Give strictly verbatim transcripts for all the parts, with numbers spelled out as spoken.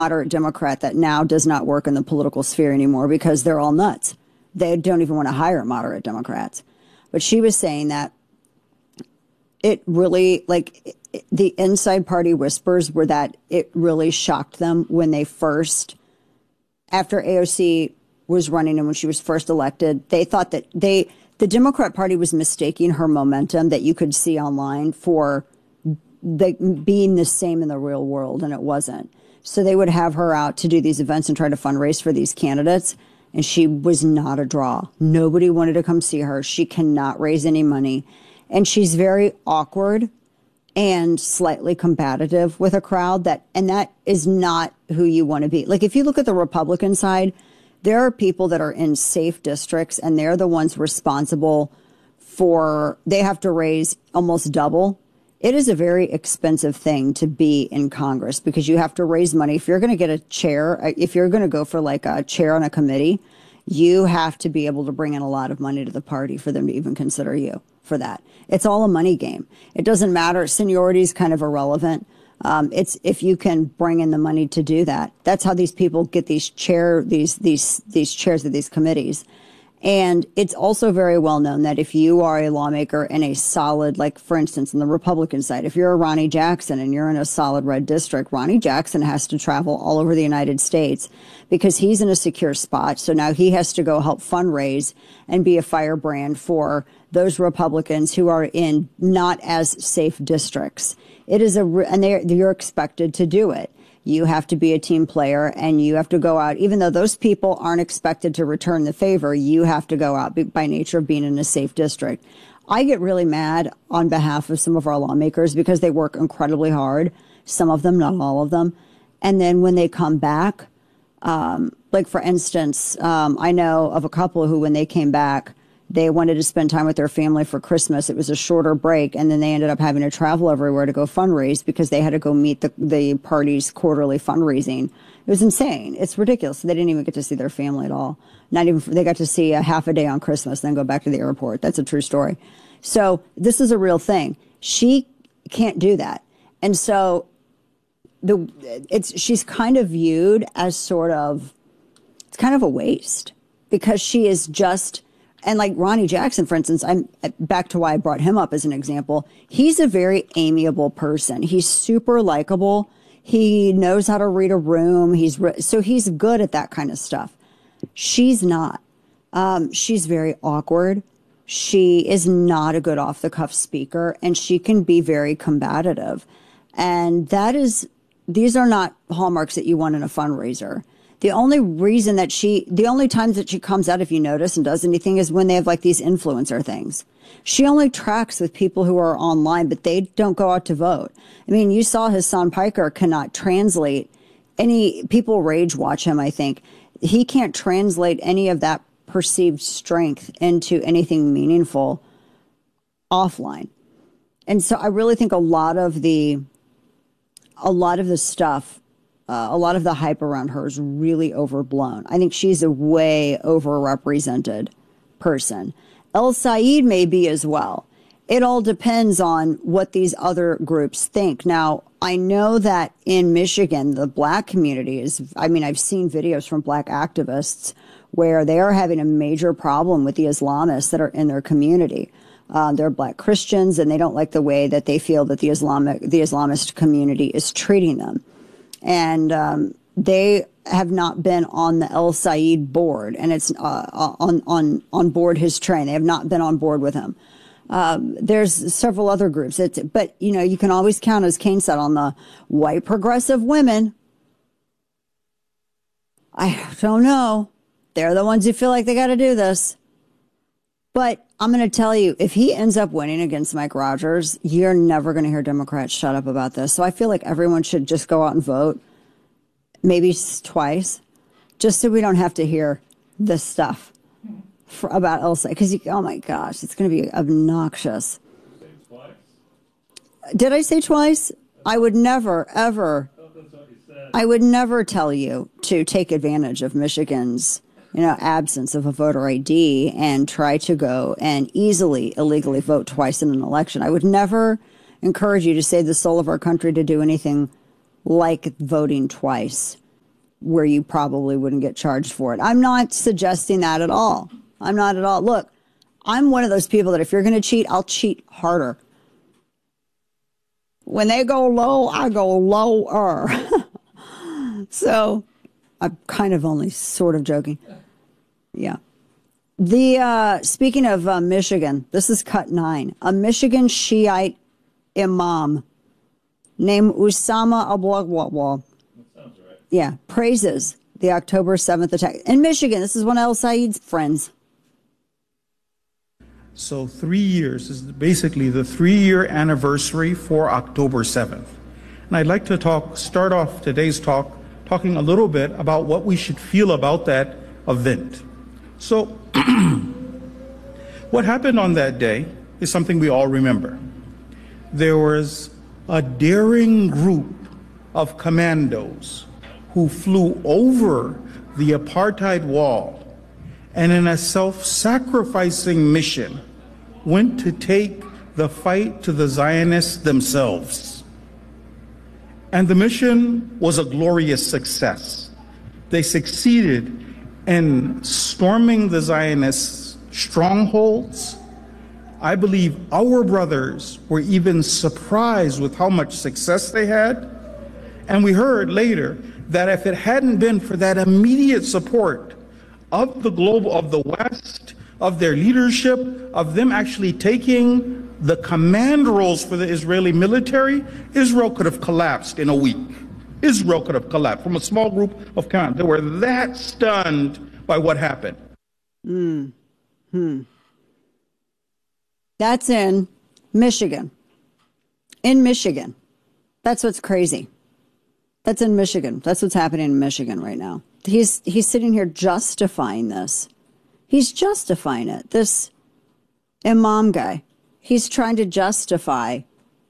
moderate Democrat that now does not work in the political sphere anymore because they're all nuts. They don't even want to hire moderate Democrats. But she was saying that it really, like, the inside party whispers were that it really shocked them when they first, after A O C was running and when she was first elected, they thought that they, the Democrat Party was mistaking her momentum that you could see online for the, being the same in the real world, and it wasn't. So they would have her out to do these events and try to fundraise for these candidates, and she was not a draw. Nobody wanted to come see her. She cannot raise any money, and she's very awkward and slightly combative with a crowd that, and that is not who you want to be. Like, if you look at the Republican side, there are people that are in safe districts, and they're the ones responsible for, they have to raise almost double. It is a very expensive thing to be in Congress because you have to raise money. If you're going to get a chair, if you're going to go for like a chair on a committee, you have to be able to bring in a lot of money to the party for them to even consider you for that. It's all a money game. It doesn't matter. Seniority is kind of irrelevant. Um, it's if you can bring in the money to do that. That's how these people get these chair, these, these, these chairs of these committees. And it's also very well known that if you are a lawmaker in a solid, like, for instance, on the Republican side, if you're a Ronnie Jackson and you're in a solid red district, Ronnie Jackson has to travel all over the United States because he's in a secure spot. So now he has to go help fundraise and be a firebrand for those Republicans who are in not as safe districts. It is a, and they you're expected to do it. You have to be a team player and you have to go out, even though those people aren't expected to return the favor, you have to go out by nature of being in a safe district. I get really mad on behalf of some of our lawmakers because they work incredibly hard. Some of them, not all of them. And then when they come back, um, like for instance, um, I know of a couple who, when they came back, they wanted to spend time with their family for Christmas. It was a shorter break, and then they ended up having to travel everywhere to go fundraise because they had to go meet the, the party's quarterly fundraising. It was insane. It's ridiculous. They didn't even get to see their family at all. Not even, they got to see a half a day on Christmas, then go back to the airport. That's a true story. So this is a real thing. She can't do that. And so the it's she's kind of viewed as sort of, it's kind of a waste because she is just, and like Ronnie Jackson, for instance, I'm back to why I brought him up as an example. He's a very amiable person. He's super likable. He knows how to read a room. He's so he's good at that kind of stuff. She's not. Um, she's very awkward. She is not a good off the cuff speaker, and she can be very combative. And that is, these are not hallmarks that you want in a fundraiser. The only reason that she, the only times that she comes out, if you notice, and does anything is when they have like these influencer things. She only tracks with people who are online, but they don't go out to vote. I mean, you saw Hassan Piker cannot translate any, people rage watch him, I think. He can't translate any of that perceived strength into anything meaningful offline. And so I really think a lot of the, a lot of the stuff, Uh, a lot of the hype around her is really overblown. I think she's a way overrepresented person. El Said may be as well. It all depends on what these other groups think. Now, I know that in Michigan, the black community is, I mean, I've seen videos from black activists where they are having a major problem with the Islamists that are in their community. Uh, they're black Christians, and they don't like the way that they feel that the Islamic, the Islamist community is treating them. And um, they have not been on the El Said board, and it's uh, on on on board his train. They have not been on board with him. Um, there's several other groups, it's, but you know, you can always count, as Kane said, on the white progressive women. I don't know. They're the ones who feel like they got to do this. But I'm going to tell you, if he ends up winning against Mike Rogers, you're never going to hear Democrats shut up about this. So I feel like everyone should just go out and vote, maybe twice, just so we don't have to hear this stuff for, about Elsa. Because, oh my gosh, it's going to be obnoxious. Did I say twice? I would never, ever, I would never tell you to take advantage of Michigan's, you know, absence of a voter I D and try to go and easily, illegally vote twice in an election. I would never encourage you to save the soul of our country to do anything like voting twice. where you probably wouldn't get charged for it. I'm not suggesting that at all. I'm not at all. Look, I'm one of those people that if you're going to cheat, I'll cheat harder. When they go low, I go lower. So I'm kind of only sort of joking. Yeah. The uh, speaking of uh, Michigan, this is cut nine. A Michigan Shiite imam named Usama Abu Sounds right. Yeah, praises the October seventh attack. In Michigan, this is one of El Said's friends. So three years is basically the three-year anniversary for October seventh. And I'd like to talk, start off today's talk talking a little bit about what we should feel about that event. So what happened on that day is something we all remember. There was a daring group of commandos who flew over the apartheid wall and in a self-sacrificing mission went to take the fight to the Zionists themselves. And the mission was a glorious success. They succeeded in storming the Zionists' strongholds. I believe our brothers were even surprised with how much success they had. And we heard later that if it hadn't been for that immediate support of the global, of the West, of their leadership, of them actually taking the command roles for the Israeli military, Israel could have collapsed in a week. Israel could have collapsed from a small group of commanders. They were that stunned by what happened. Mm. Hmm. That's in Michigan. In Michigan. That's what's crazy. That's in Michigan. That's what's happening in Michigan right now. He's he's sitting here justifying this. He's justifying it. This imam guy. He's trying to justify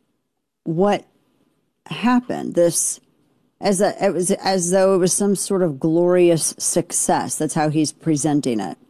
what happened. This as a it was as though it was some sort of glorious success. That's how he's presenting it.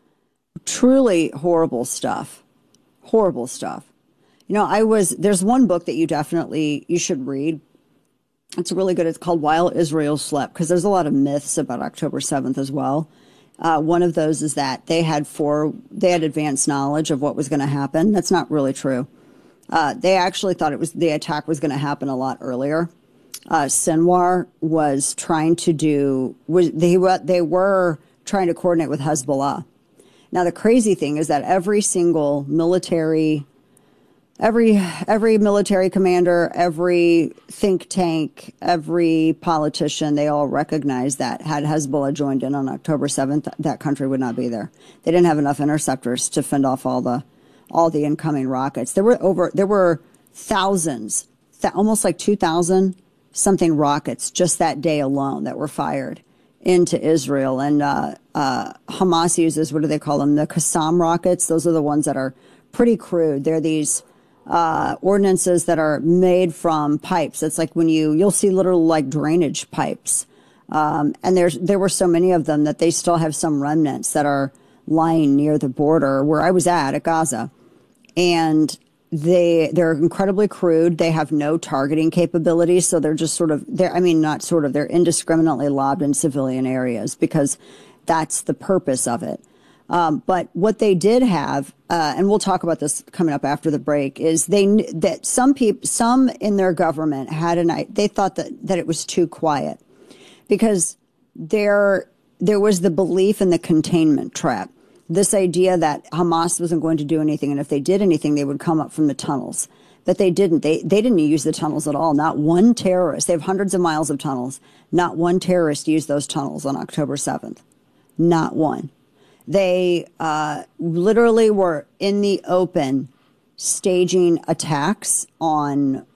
Truly horrible stuff. Horrible stuff. You know, I was there's one book that you definitely you should read. It's really good. It's called While Israel Slept, because there's a lot of myths about October seventh as well. Uh, one of those is that they had four, they had advanced knowledge of what was going to happen. That's not really true. Uh, they actually thought it was the attack was going to happen a lot earlier. Uh, Sinwar was trying to do was they they were trying to coordinate with Hezbollah. Now the crazy thing is that every single military. Every every military commander, every think tank, every politician, they all recognize that had Hezbollah joined in on October seventh, that country would not be there. They didn't have enough interceptors to fend off all the all the incoming rockets. There were over there were thousands, th- almost like two thousand something rockets just that day alone that were fired into Israel. And uh, uh, Hamas uses, what do they call them? The Qassam rockets. Those are the ones that are pretty crude. They're these Uh, ordinances that are made from pipes. It's like when you, you'll see little like drainage pipes. Um, and there's, there were so many of them that they still have some remnants that are lying near the border where I was at, at Gaza. And they, they're incredibly crude. They have no targeting capabilities. So they're just sort of, they're, I mean, not sort of, they're indiscriminately lobbed in civilian areas because that's the purpose of it. Um, but what they did have, uh, and we'll talk about this coming up after the break, is they that some people, some in their government had an they thought that that it was too quiet because there there was the belief in the containment trap, this idea that Hamas wasn't going to do anything, and if they did anything, they would come up from the tunnels. But they didn't. They they didn't use the tunnels at all. Not one terrorist. They have hundreds of miles of tunnels. Not one terrorist used those tunnels on October seventh. Not one. They uh, literally were in the open staging attacks on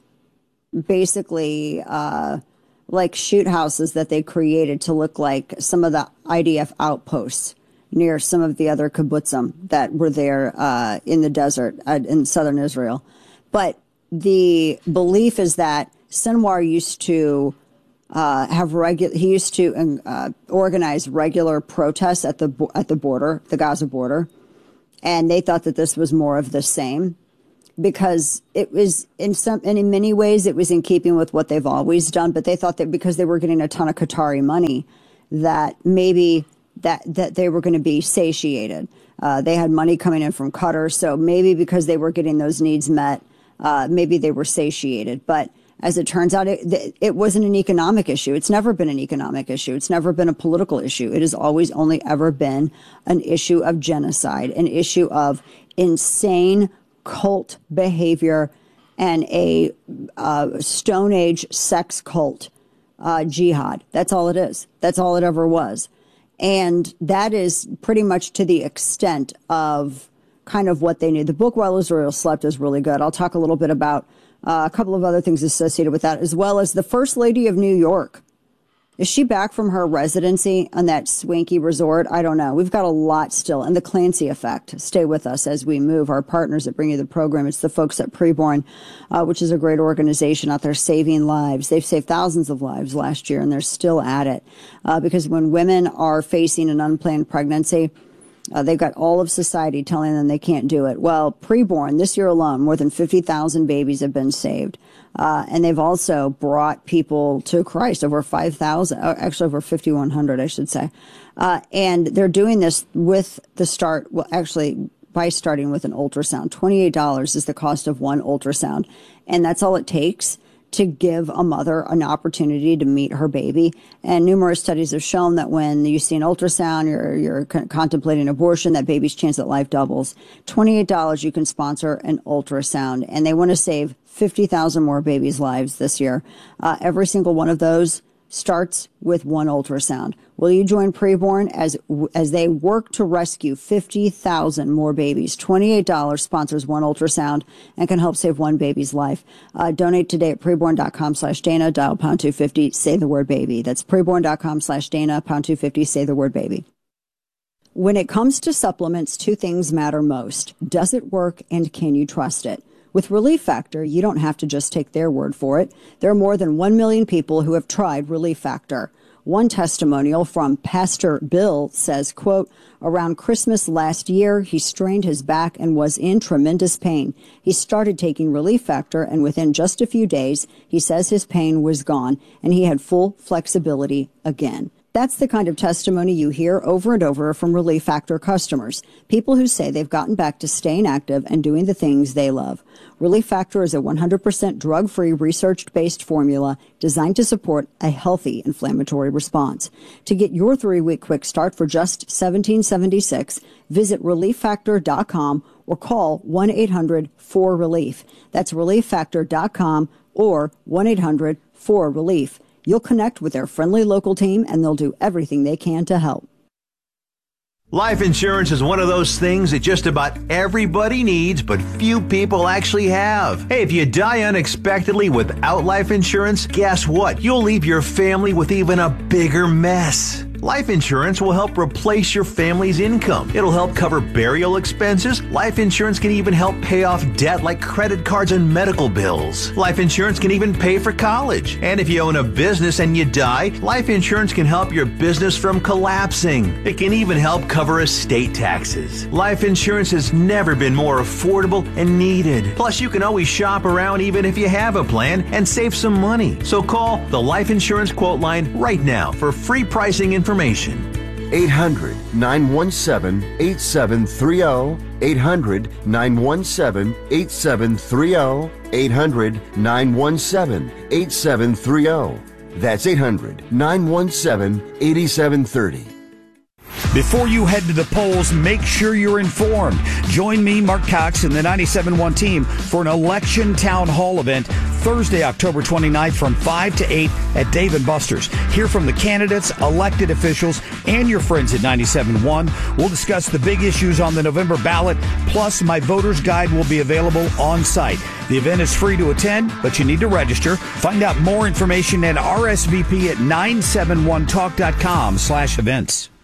basically uh, like shoot houses that they created to look like some of the I D F outposts near some of the other kibbutzim that were there uh, in the desert uh, in southern Israel. But the belief is that Sinwar used to Uh, have regular. He used to uh, organize regular protests at the at the border, the Gaza border, and they thought that this was more of the same. because it was in some, and in many ways, it was in keeping with what they've always done. But they thought that because they were getting a ton of Qatari money, that maybe that, that they were going to be satiated. Uh, they had money coming in from Qatar. So maybe because they were getting those needs met, uh, maybe they were satiated. But as it turns out, it, it wasn't an economic issue. It's never been an economic issue. It's never been a political issue. It has always only ever been an issue of genocide, an issue of insane cult behavior and a uh, Stone Age sex cult uh, jihad. That's all it is. That's all it ever was. And that is pretty much to the extent of kind of what they knew. The book While Israel Slept is really good. I'll talk a little bit about uh, a couple of other things associated with that, as well as the First Lady of New York. Is she back from her residency on that swanky resort? I don't know. We've got a lot still. And the Clancy Effect. Stay with us as we move. Our partners that bring you the program. It's the folks at Preborn, uh, which is a great organization out there saving lives. They've saved thousands of lives last year, and they're still at it. Uh, because when women are facing an unplanned pregnancy, Uh, they've got all of society telling them they can't do it. Well, Preborn, this year alone, more than fifty thousand babies have been saved. Uh, and they've also brought people to Christ, over five thousand, actually over fifty-one hundred, I should say. Uh, and they're doing this with the start, well, actually, by starting with an ultrasound. twenty-eight dollars is the cost of one ultrasound. And that's all it takes to give a mother an opportunity to meet her baby. And numerous studies have shown that when you see an ultrasound, you're, you're con- contemplating abortion, that baby's chance at life doubles. twenty-eight dollars you can sponsor an ultrasound, and they want to save fifty thousand more babies' lives this year. Uh, every single one of those starts with one ultrasound. Will you join Preborn as as they work to rescue fifty thousand more babies? twenty-eight dollars sponsors one ultrasound and can help save one baby's life. Uh, donate today at preborn.com slash Dana. Dial pound two fifty. Say the word baby. That's preborn.com slash Dana. Pound two fifty. Say the word baby. When it comes to supplements, two things matter most. Does it work, and can you trust it? With Relief Factor, you don't have to just take their word for it. There are more than one million people who have tried Relief Factor. One testimonial from Pastor Bill says, quote, around Christmas last year, he strained his back and was in tremendous pain. He started taking Relief Factor, and within just a few days, he says his pain was gone and he had full flexibility again. That's the kind of testimony you hear over and over from Relief Factor customers, people who say they've gotten back to staying active and doing the things they love. Relief Factor is a one hundred percent drug-free, research-based formula designed to support a healthy inflammatory response. To get your three-week quick start for just seventeen seventy-six, visit relief factor dot com or call one eight hundred four relief. That's relief factor dot com or one eight hundred four relief. You'll connect with their friendly local team, and they'll do everything they can to help. Life insurance is one of those things that just about everybody needs, but few people actually have. Hey, if you die unexpectedly without life insurance, guess what? You'll leave your family with even a bigger mess. Life insurance will help replace your family's income. It'll help cover burial expenses. Life insurance can even help pay off debt like credit cards and medical bills. Life insurance can even pay for college. And if you own a business and you die, life insurance can help your business from collapsing. It can even help cover estate taxes. Life insurance has never been more affordable and needed. Plus, you can always shop around even if you have a plan and save some money. So call the Life Insurance Quote Line right now for free pricing information. Information. eight hundred nine one seven eight seven three zero. eight hundred nine one seven eight seven three zero. eight hundred nine one seven eight seven three zero. That's eight hundred nine one seven eight seven three zero. Before you head to the polls, make sure you're informed. Join me, Mark Cox, and the ninety-seven point one team for an election town hall event Thursday, October twenty-ninth from five to eight at Dave and Buster's. Hear from the candidates, elected officials, and your friends at ninety-seven point one. We'll discuss the big issues on the November ballot, plus my voter's guide will be available on site. The event is free to attend, but you need to register. Find out more information at R S V P at nine seven one talk dot com slash events.